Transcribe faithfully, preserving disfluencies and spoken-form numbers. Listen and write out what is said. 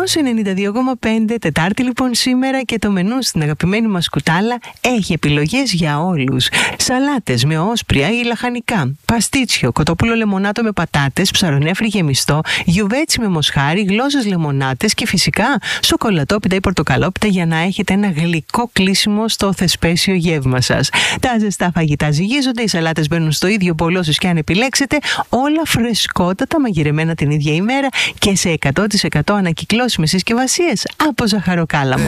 Ρυθμός ενενήντα δύο κόμμα πέντε, Τετάρτη λοιπόν σήμερα, και το μενού στην αγαπημένη μας κουτάλα έχει επιλογές για όλους. Σαλάτες με όσπρια ή λαχανικά, παστίτσιο, κοτόπουλο λεμονάτο με πατάτες, ψαρονέφρι γεμιστό, γιουβέτσι με μοσχάρι, γλώσσες λεμονάτες και φυσικά σοκολατόπιτα ή πορτοκαλόπιτα για να έχετε ένα γλυκό κλείσιμο στο θεσπέσιο γεύμα σας. Τα ζεστά φαγητά ζυγίζονται, οι σαλάτες μπαίνουν στο ίδιο μπολό σας και αν επιλέξετε, όλα φρεσκότατα μαγειρεμένα την ίδια ημέρα και σε εκατό τοις εκατό ανακυκλώσιμες συσκευασίες από ζαχαροκάλαμο.